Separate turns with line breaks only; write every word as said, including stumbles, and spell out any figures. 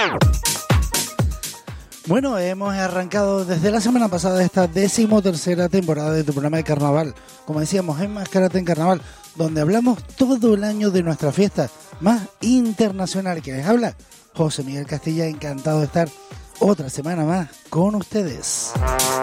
Bueno, hemos arrancado desde la semana pasada esta decimotercera temporada de tu programa de carnaval. Como decíamos, Enmascárate en Carnaval, donde hablamos todo el año de nuestra fiesta más internacional. Que les habla José Miguel Castilla, encantado de estar otra semana más con ustedes.